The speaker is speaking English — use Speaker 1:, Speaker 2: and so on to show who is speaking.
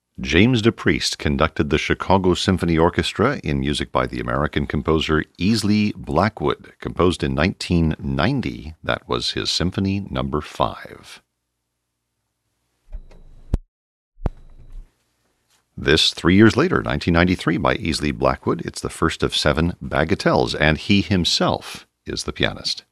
Speaker 1: James DePriest conducted the Chicago Symphony Orchestra in music by the American composer Easley Blackwood, composed in 1990. That was his Symphony No. 5. This 3 years later, 1993, by Easley Blackwood. It's the first of 7 bagatelles, and he himself is the pianist.